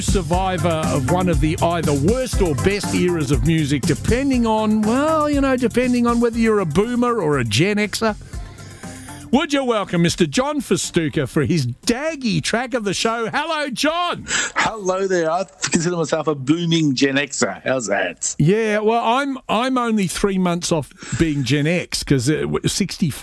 Survivor of one of the either worst or best eras of music, depending on whether you're a boomer or a Gen Xer. Would you welcome Mr. John Festuca for his Daggy track of the show? Hello, John. Hello there. I consider myself a booming Gen Xer. How's that? Yeah, well, I'm only 3 months off being Gen X because it was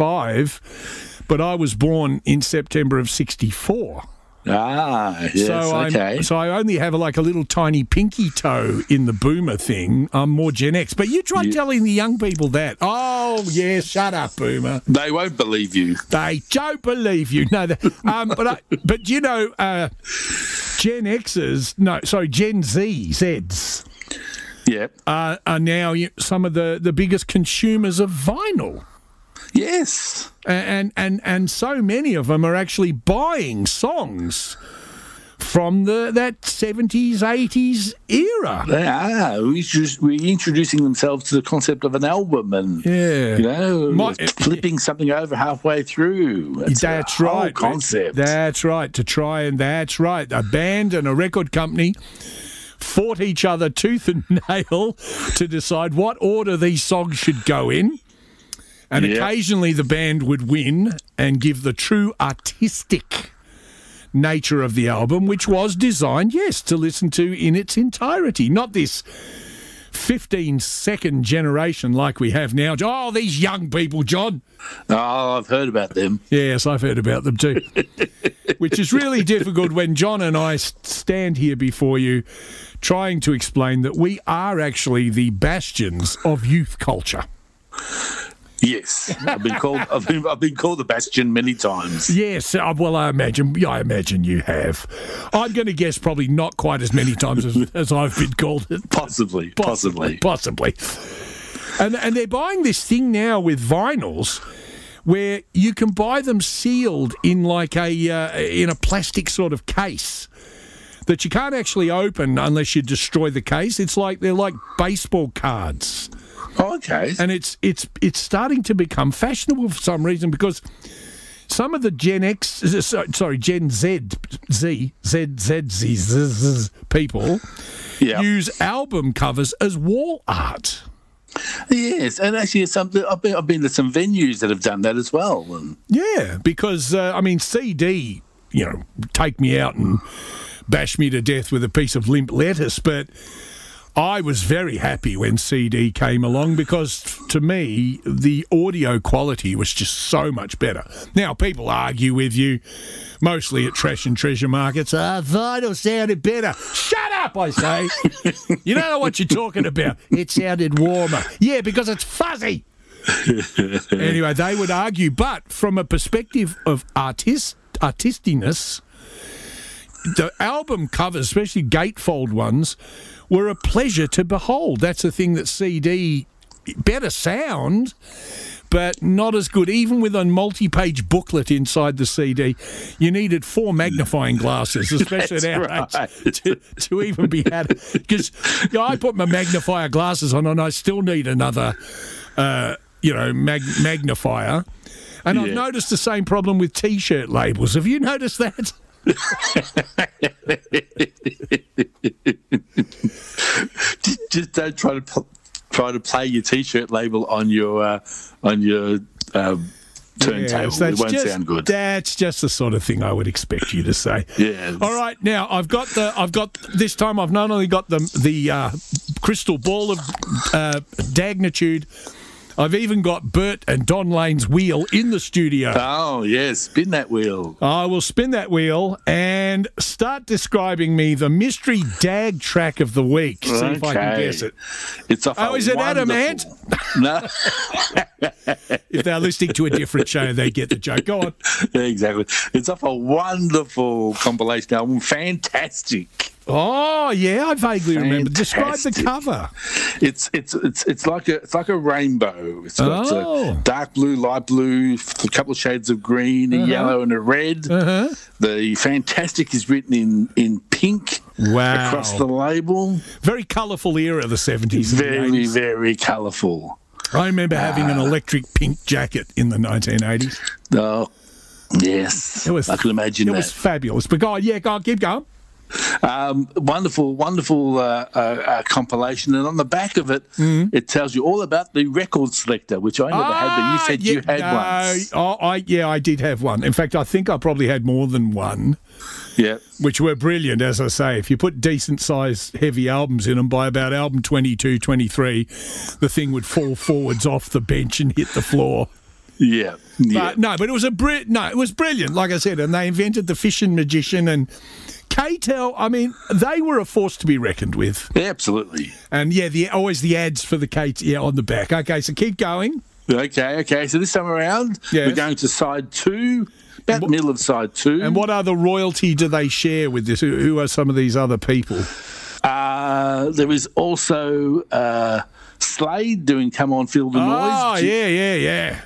65, but I was born in September of 64. Ah, yes, So I only have like a little tiny pinky toe in the boomer thing. I'm more Gen X. But you try telling the young people that. Oh, yeah, shut up, boomer. They won't believe you. They don't believe you. No, but you know, Gen Xers, Gen Zs, yep, are now some of the biggest consumers of vinyl. Yes. And so many of them are actually buying songs from that 70s, 80s era. They are. We're introducing themselves to the concept of an album and, flipping something over halfway through. That's right. Concept. That's right. That's right. A band and a record company fought each other tooth and nail to decide what order these songs should go in. And occasionally the band would win and give the true artistic nature of the album, which was designed, to listen to in its entirety. Not this 15-second generation like we have now. Oh, these young people, John. Oh, I've heard about them. Yes, I've heard about them too. Which is really difficult when John and I stand here before you trying to explain that we are actually the bastions of youth culture. Yes, I've been called the Bastion many times. Yes, well, I imagine you have. I'm going to guess probably not quite as many times as I've been called it. Possibly. And they're buying this thing now with vinyls, where you can buy them sealed in like in a plastic sort of case that you can't actually open unless you destroy the case. They're like baseball cards. Oh, okay. And it's starting to become fashionable for some reason because some of the Gen Z people use album covers as wall art. Yes, and actually I've been to some venues that have done that as well. Yeah, because CD, take me out and bash me to death with a piece of limp lettuce, but I was very happy when CD came along because, to me, the audio quality was just so much better. Now, people argue with you, mostly at trash and treasure markets. Vinyl sounded better. Shut up, I say. You don't know what you're talking about. It sounded warmer. Yeah, because it's fuzzy. Anyway, they would argue, but from a perspective of artistiness, the album covers, especially gatefold ones, were a pleasure to behold. That's the thing that CD, better sound, but not as good. Even with a multi-page booklet inside the CD, you needed 4 magnifying glasses, especially nowadays, to even be had. Because I put my magnifier glasses on and I still need another, magnifier. And I've noticed the same problem with T-shirt labels. Have you noticed that? Just don't try to play your T-shirt label on your turntable. It won't sound good. That's just the sort of thing I would expect you to say. Yeah. All right. Now I've got this time. I've not only got the crystal ball of Dagnitude. I've even got Bert and Don Lane's wheel in the studio. Oh, yes. Spin that wheel. I will spin that wheel and start describing me the mystery dag track of the week. See if I can guess it. It's off is it Adam Ant? No. If they're listening to a different show, they get the joke. Go on. Yeah, exactly. It's off a wonderful compilation album. Fantastic. Oh yeah, I vaguely remember. Describe the cover. It's like a rainbow. It's got a dark blue, light blue, a couple of shades of green, a yellow, and a red. The Fantastic is written in pink. Wow. Across the label. Very colourful era of the 70s. Very, very colourful. I remember having an electric pink jacket in the 1980s. Oh, yes. I can imagine that. It was fabulous. But go on, keep going. Wonderful compilation, and on the back of it, it tells you all about the record selector, which I never had, but you said you had once. I did have one. In fact, I think I probably had more than one. Yeah, which were brilliant, as I say. If you put decent-sized, heavy albums in them, by about album 22, 23, the thing would fall forwards off the bench and hit the floor. Yeah. But it was it was brilliant, like I said, and they invented the Fission Magician and K-Tel. I mean, they were a force to be reckoned with. Yeah, absolutely. And always the ads for the K-Tel on the back. Okay, so keep going. Okay. So this time around, we're going to side 2. About the middle of side 2. And what other royalty do they share with this? Who are some of these other people? There is also Slade doing Come On, Feel the Noise. Oh, yeah.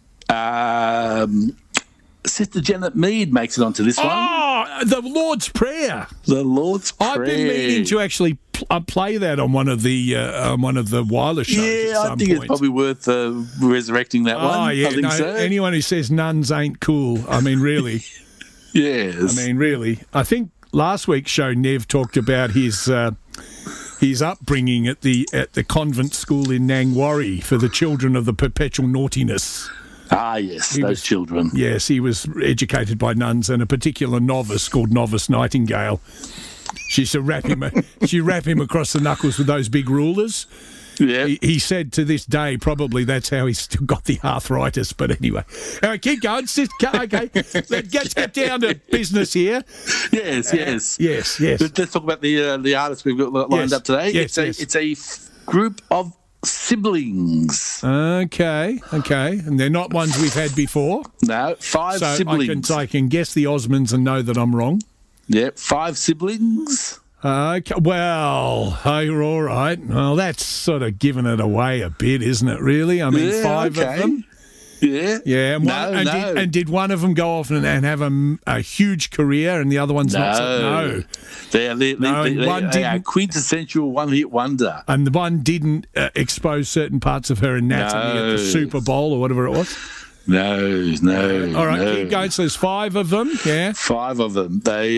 Sister Janet Mead makes it onto this one. Oh, the Lord's Prayer. The Lord's Prayer. I've been meaning to actually play that on one of the wireless shows. Yeah, I think it's probably worth resurrecting that one. Oh, yeah. I think so. Anyone who says nuns ain't cool, I mean, really. Yes. I mean, really. I think last week's show, Nev talked about his upbringing at the convent school in Nangwarry for the children of the perpetual naughtiness. Ah, yes, those children. Yes, he was educated by nuns and a particular novice called Novice Nightingale. She used to wrap him across the knuckles with those big rulers. Yeah. He said to this day probably that's how he's still got the arthritis. But anyway, keep going. Okay, let's get down to business here. Yes. Let's talk about the artists we've got lined up today. Yes, it's a group of siblings. Okay, and they're not ones we've had before. No, 5 siblings. I can guess the Osmonds and know that I'm wrong. Yep, 5 siblings. Okay, well, you're all right. Well, that's sort of giving it away a bit, isn't it, really? I mean, 5 of them. Yeah. And did one of them go off and have a huge career and the other one's not? No. They are quintessential one-hit wonder. And the one didn't expose certain parts of her anatomy at the Super Bowl or whatever it was? No. All right, keep going. So there's 5 of them, yeah? 5 of them. They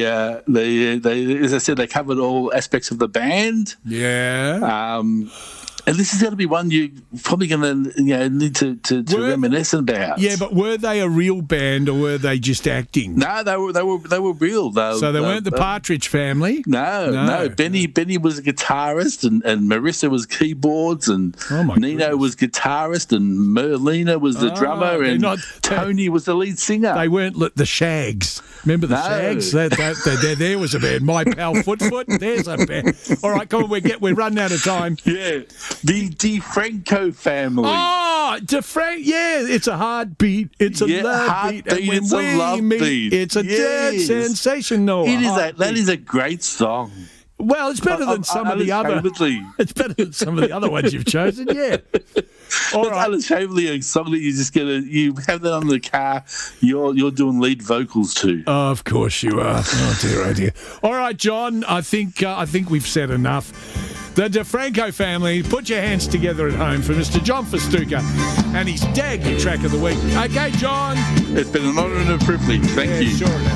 as I said, they covered all aspects of the band. Yeah. And this is going to be one you're probably going to need to reminisce about. Yeah, but were they a real band or were they just acting? No, they were real. So they weren't the Partridge Family? No. Benny was a guitarist and Marissa was keyboards and Nino was guitarist and Merlina was the drummer and Tony was the lead singer. They weren't the Shags. Remember the Shags? There was a band. My Pal Foot. There's a band. All right, come on, we're running out of time. Yeah. The DeFranco family. Oh, yeah, it's a heartbeat. It's a love beat. And when we meet, it's a dead sensation. No, that is a great song. Well, it's better than some of the other. It's better than some of the other ones you've chosen. Yeah. All right. Unashamedly a song that you have that on the car. You're doing lead vocals to. Oh, of course you are. Oh dear. All right, John. I think we've said enough. The DeFranco family, put your hands together at home for Mr. John Festuca and his Daggy track of the week. Okay, John. It's been an honour and a privilege. Thank you. Sure.